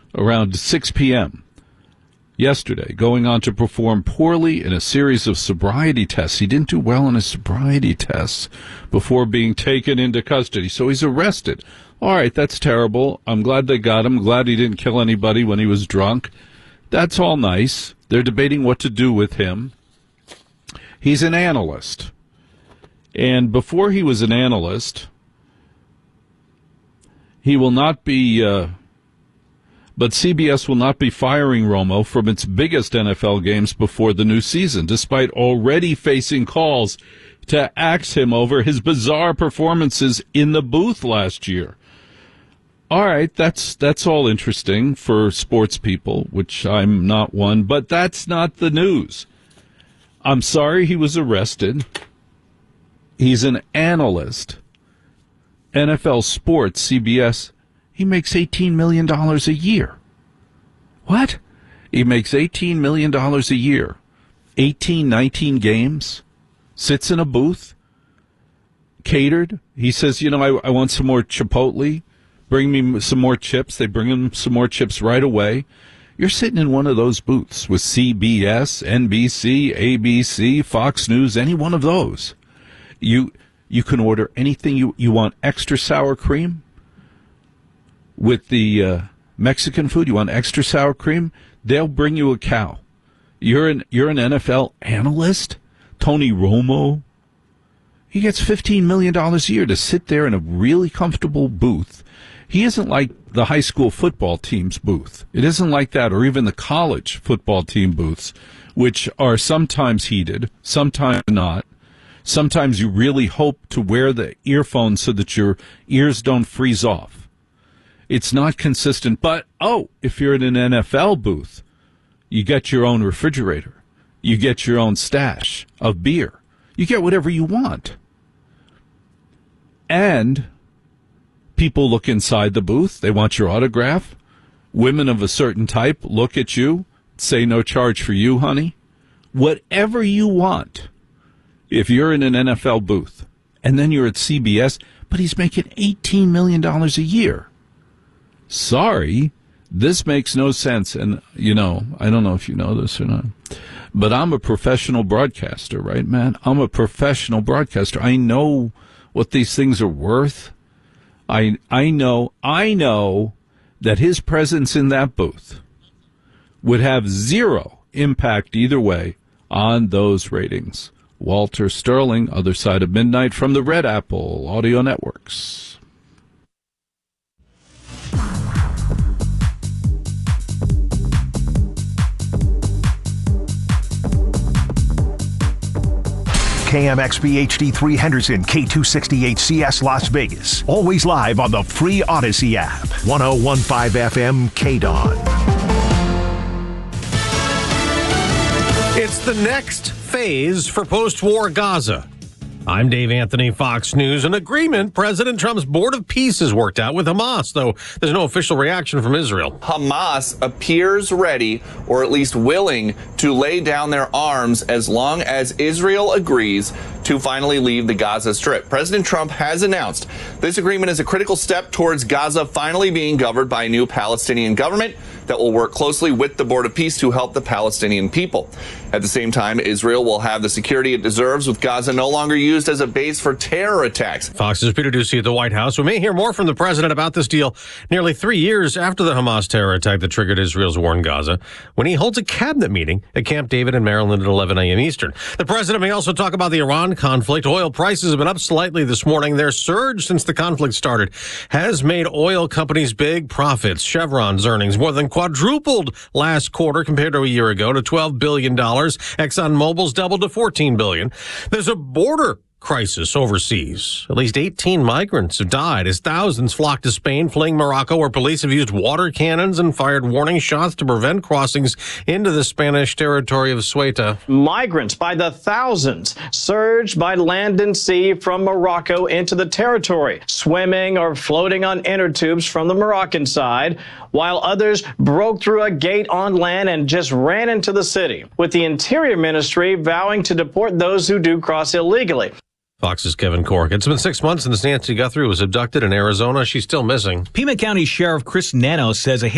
around 6 p.m. yesterday, going on to perform poorly in a series of sobriety tests. He didn't do well in his sobriety tests before being taken into custody, so he's arrested. All right, that's terrible. I'm glad they got him. Glad he didn't kill anybody when he was drunk. That's all nice. They're debating what to do with him. He's an analyst. And before he was an analyst, he will not be... But CBS will not be firing Romo from its biggest NFL games before the new season, despite already facing calls to axe him over his bizarre performances in the booth last year. All right, that's all interesting for sports people, which I'm not one, but that's not the news. I'm sorry he was arrested. He's an analyst. NFL Sports, CBS, he makes $18 million a year. What? He makes $18 million a year. 18, 19 games. Sits in a booth. Catered. He says, I want some more Chipotle. Bring me some more chips. They bring him some more chips right away. You're sitting in one of those booths with CBS, NBC, ABC, Fox News, any one of those. You can order anything you want. Extra sour cream with the Mexican food. You want extra sour cream? They'll bring you a cow. You're an NFL analyst, Tony Romo. He gets $15 million a year to sit there in a really comfortable booth. He isn't like the high school football team's booth. It isn't like that, or even the college football team booths, which are sometimes heated, sometimes not. Sometimes you really hope to wear the earphones so that your ears don't freeze off. It's not consistent, but, if you're in an NFL booth, you get your own refrigerator. You get your own stash of beer. You get whatever you want. And people look inside the booth. They want your autograph. Women of a certain type look at you, say no charge for you, honey. Whatever you want. If you're in an NFL booth, and then you're at CBS, but he's making $18 million a year. Sorry, this makes no sense. And, I don't know if you know this or not, but I'm a professional broadcaster, right, man? I'm a professional broadcaster. I know what these things are worth. I know that his presence in that booth would have zero impact either way on those ratings. Walter Sterling, Other Side of Midnight from the Red Apple Audio Networks. KMXB HD3 Henderson, K268CS Las Vegas. Always live on the free Odyssey app. 101.5 FM KDON. It's the next phase for post-war Gaza. I'm Dave Anthony, Fox News. An agreement President Trump's Board of Peace has worked out with Hamas, though there's no official reaction from Israel. Hamas appears ready, or at least willing, to lay down their arms as long as Israel agrees to finally leave the Gaza Strip. President Trump has announced this agreement is a critical step towards Gaza finally being governed by a new Palestinian government that will work closely with the Board of Peace to help the Palestinian people. At the same time, Israel will have the security it deserves, with Gaza no longer used as a base for terror attacks. Fox's Peter Doocy at the White House. We may hear more from the president about this deal nearly 3 years after the Hamas terror attack that triggered Israel's war in Gaza, when he holds a cabinet meeting at Camp David in Maryland at 11 a.m. Eastern. The president may also talk about the Iran conflict. Oil prices have been up slightly this morning. Their surge since the conflict started has made oil companies big profits. Chevron's earnings more than quadrupled last quarter compared to a year ago to $12 billion. ExxonMobil's doubled to $14 billion. There's a border crisis overseas. At least 18 migrants have died as thousands flocked to Spain, fleeing Morocco, where police have used water cannons and fired warning shots to prevent crossings into the Spanish territory of Ceuta. Migrants by the thousands surged by land and sea from Morocco into the territory, swimming or floating on inner tubes from the Moroccan side, while others broke through a gate on land and just ran into the city, with the Interior Ministry vowing to deport those who do cross illegally. Fox's Kevin Cork. It's been 6 months since Nancy Guthrie was abducted in Arizona. She's still missing. Pima County Sheriff Chris Nano says a